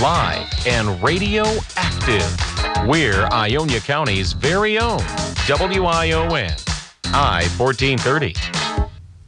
live and radio active. We're Ionia County's very own WION I-1430.